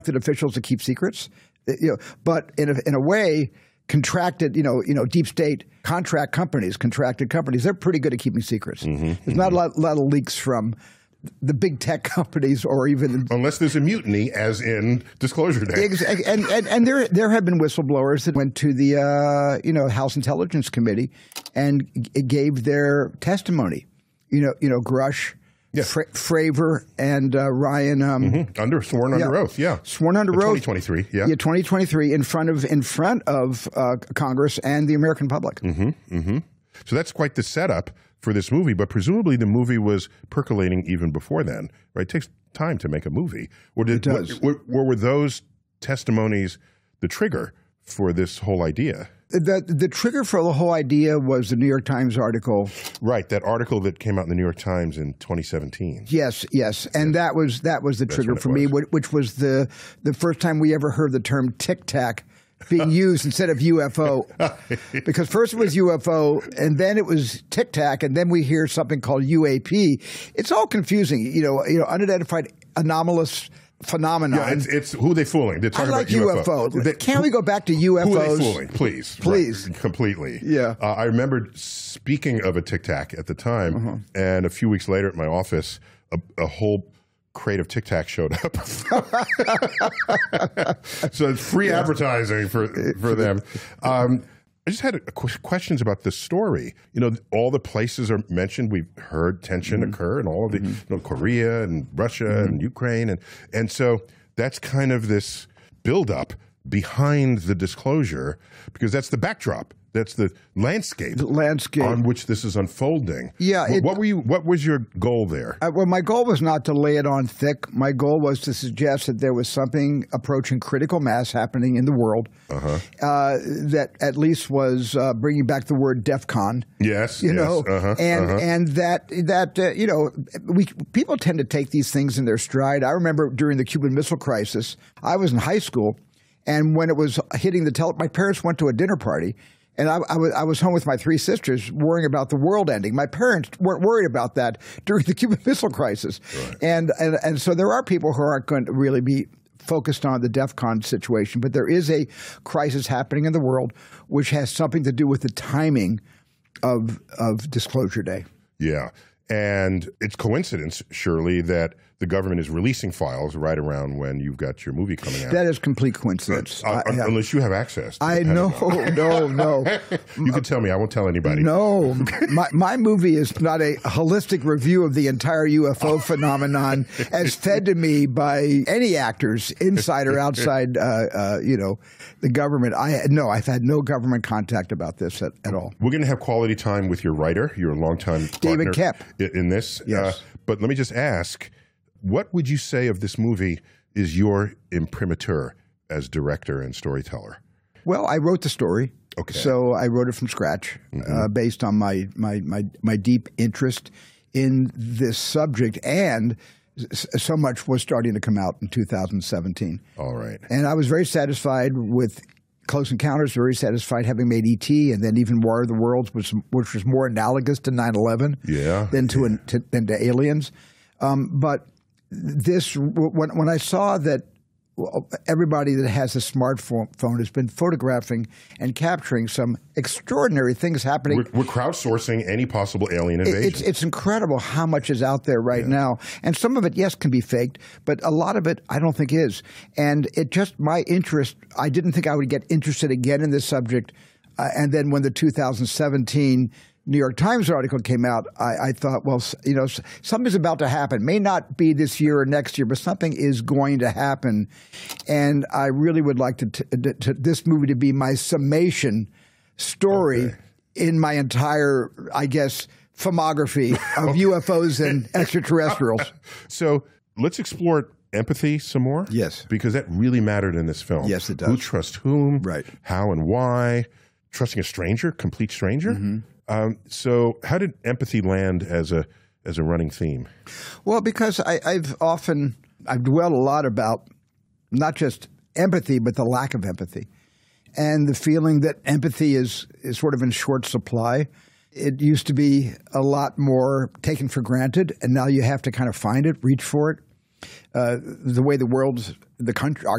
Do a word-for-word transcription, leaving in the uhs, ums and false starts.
officials to keep secrets, you know, but in a, in a way, contracted, you know, you know, deep state contract companies, contracted companies, they're pretty good at keeping secrets. Mm-hmm, there's mm-hmm. not a lot, lot of leaks from the big tech companies, or even unless there's a mutiny, as in Disclosure Day. And and, and there there have been whistleblowers that went to the uh, you know House Intelligence Committee and g- gave their testimony. You know, you know, Grush. Yeah. Fra- Fravor and uh, Ryan um, mm-hmm. under sworn under yeah. oath, yeah, sworn under the oath, twenty twenty-three, yeah, yeah, twenty twenty-three in front of in front of uh, Congress and the American public. Mm-hmm. Mm-hmm. So that's quite the setup for this movie. But presumably the movie was percolating even before then, right? It takes time to make a movie. Or did, it does. Were, were, were those testimonies the trigger for this whole idea? The the trigger for the whole idea was the New York Times article. Right, that article that came out in the New York Times in twenty seventeen. Yes, yes, and that was that was the That's trigger for was. me, which was the the first time we ever heard the term Tic Tac being used instead of U F O. Because first it was U F O, and then it was Tic Tac, and then we hear something called U A P. It's all confusing, you know, you know, unidentified anomalous phenomenon. Yeah, it's, it's who are they fooling? They're talking I like about U F O. U F O. They, Can't we go back to U F Os? Who are they fooling? Please. Please. Right, completely. Yeah. Uh, I remember speaking of a Tic Tac at the time, uh-huh. and a few weeks later at my office, a, a whole crate of Tic Tac showed up. So it's free yeah. advertising for, for them. Um, I just had a, a qu- questions about this story. You know, all the places are mentioned. We've heard tension mm-hmm. occur in all of the, mm-hmm. you know, Korea and Russia mm-hmm. and Ukraine. And, and so that's kind of this buildup behind the disclosure, because that's the backdrop. That's the landscape, the landscape on which this is unfolding. Yeah. What, it, what were you? What was your goal there? Uh, well, my goal was not to lay it on thick. My goal was to suggest that there was something approaching critical mass happening in the world uh-huh. uh, that at least was uh, bringing back the word DEFCON. Yes, you yes, know, uh-huh, and uh-huh. and that that uh, you know, we people tend to take these things in their stride. I remember during the Cuban Missile Crisis, I was in high school, and when it was hitting the tele, my parents went to a dinner party. And I, I, was, I was home with my three sisters worrying about the world ending. My parents weren't worried about that during the Cuban Missile Crisis. Right. And, and and so there are people who aren't going to really be focused on the DEFCON situation. But there is a crisis happening in the world which has something to do with the timing of of Disclosure Day. Yeah. And it's coincidence, surely, that the government is releasing files right around when you've got your movie coming out. That is complete coincidence. Uh, uh, unless you have access to I know, no, no. You can tell me. I won't tell anybody. No. my, my movie is not a holistic review of the entire U F O phenomenon as fed to me by any actors, inside or outside, uh, uh, you know, the government. I No, I've had no government contact about this at, at all. We're going to have quality time with your writer, your longtime partner David Koepp. in this. Yes. Uh, but let me just ask, what would you say of this movie is your imprimatur as director and storyteller? Well, I wrote the story. Okay. So I wrote it from scratch mm-hmm. uh, based on my, my, my, my deep interest in this subject, and so much was starting to come out in two thousand seventeen. All right. And I was very satisfied with Close Encounters, very satisfied having made E T, and then even War of the Worlds, which, which was more analogous to nine eleven yeah, than, to, yeah. an, to, than to Aliens. Um, but this, when, when I saw that everybody that has a smartphone has been photographing and capturing some extraordinary things happening. We're, we're crowdsourcing any possible alien invasion. It's, it's incredible how much is out there right yeah. now. And some of it, yes, can be faked, but a lot of it I don't think is. And it just, my interest, I didn't think I would get interested again in this subject. Uh, and then when the two thousand seventeen New York Times article came out, I, I thought, well, you know, something's about to happen. May not be this year or next year, but something is going to happen. And I really would like to, t- to this movie to be my summation story okay. in my entire, I guess, filmography of okay. U F Os and extraterrestrials. So let's explore empathy some more. Yes. Because that really mattered in this film. Yes, it does. Who trusts whom, right. how and why, trusting a stranger, complete stranger. Mm-hmm. Um, so how did empathy land as a as a running theme? Well, because I, I've often, I've dwelled a lot about not just empathy, but the lack of empathy. And the feeling that empathy is, is sort of in short supply. It used to be a lot more taken for granted, and now you have to kind of find it, reach for it. uh, the way the world's, the country, our